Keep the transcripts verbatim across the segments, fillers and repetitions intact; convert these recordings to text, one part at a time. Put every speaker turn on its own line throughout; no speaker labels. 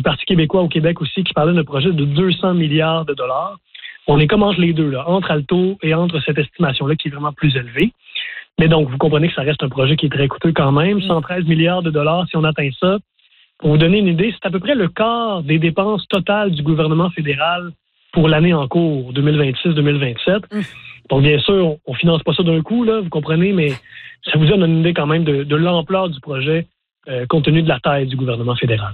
Parti québécois au Québec aussi qui parlait d'un projet de deux cents milliards de dollars. On est comme entre les deux, là, entre Alto et entre cette estimation-là qui est vraiment plus élevée. Mais donc, vous comprenez que ça reste un projet qui est très coûteux quand même. cent treize milliards de dollars, si on atteint ça. Pour vous donner une idée, c'est à peu près le quart des dépenses totales du gouvernement fédéral pour l'année en cours, deux mille vingt-six deux mille vingt-sept. Mmh. Donc, bien sûr, on ne finance pas ça d'un coup, là, vous comprenez, mais ça vous donne une idée quand même de, de l'ampleur du projet euh, compte tenu de la taille du gouvernement fédéral.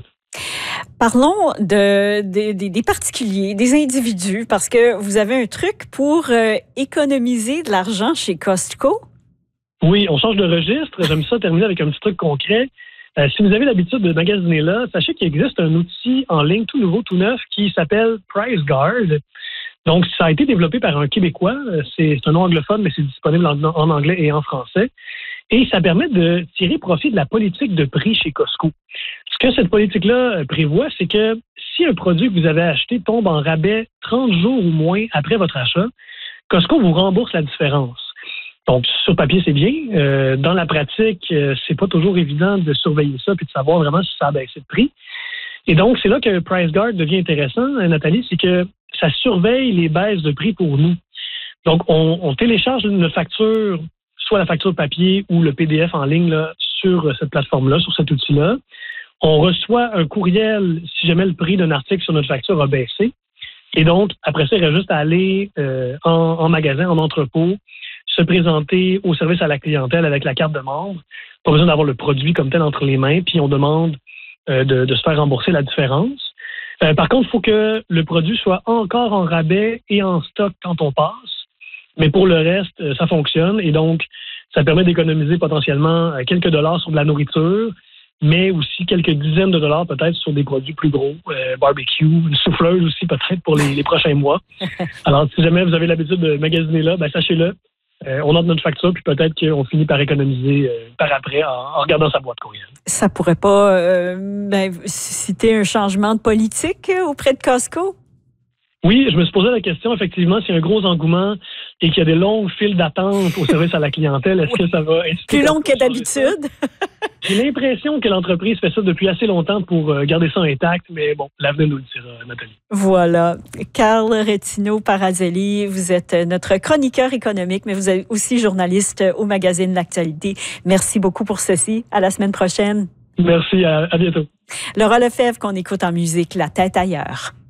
Parlons de, de, de, des particuliers, des individus, parce que vous avez un truc pour euh, économiser de l'argent chez Costco.
Oui, on change de registre. J'aime ça terminer avec un petit truc concret. Euh, si vous avez l'habitude de magasiner là, sachez qu'il existe un outil en ligne tout nouveau, tout neuf, qui s'appelle PriceGuard. Donc, ça a été développé par un Québécois. C'est, c'est un nom anglophone, mais c'est disponible en, en anglais et en français. Et ça permet de tirer profit de la politique de prix chez Costco. Ce que cette politique-là prévoit, c'est que si un produit que vous avez acheté tombe en rabais trente jours ou moins après votre achat, Costco vous rembourse la différence. Donc, sur papier, c'est bien. Euh, dans la pratique, euh, c'est pas toujours évident de surveiller ça puis de savoir vraiment si ça a baissé de prix. Et donc, c'est là que PriceGuard devient intéressant, Nathalie, c'est que ça surveille les baisses de prix pour nous. Donc, on, on télécharge une facture, soit la facture papier ou le P D F en ligne là, sur cette plateforme-là, sur cet outil-là. On reçoit un courriel si jamais le prix d'un article sur notre facture a baissé. Et donc, après ça, il reste juste à aller euh, en, en magasin, en entrepôt, se présenter au service à la clientèle avec la carte de membre. Pas besoin d'avoir le produit comme tel entre les mains, puis on demande euh, de, de se faire rembourser la différence. Euh, par contre, il faut que le produit soit encore en rabais et en stock quand on passe. Mais pour le reste, euh, ça fonctionne. Et donc, ça permet d'économiser potentiellement euh, quelques dollars sur de la nourriture, mais aussi quelques dizaines de dollars peut-être sur des produits plus gros, euh, barbecue, une souffleuse aussi peut-être pour les, les prochains mois. Alors, si jamais vous avez l'habitude de magasiner là, ben sachez-le. Euh, on entre notre facture, puis peut-être qu'on finit par économiser euh, par après en, en regardant sa boîte courriel.
Ça pourrait pas euh, ben, susciter un changement de politique auprès de Costco?
Oui, je me suis posé la question, effectivement, s'il y a un gros engouement et qu'il y a des longues files d'attente au service à la clientèle, est-ce que ça va...
Plus long que d'habitude?
J'ai l'impression que l'entreprise fait ça depuis assez longtemps pour garder ça intact, mais bon, l'avenir nous le dira, Nathalie.
Voilà. Carl Retino-Parazelli, vous êtes notre chroniqueur économique, mais vous êtes aussi journaliste au magazine L'Actualité. Merci beaucoup pour ceci. À la semaine prochaine.
Merci, à, à bientôt.
Laura Lefebvre, qu'on écoute en musique La tête ailleurs.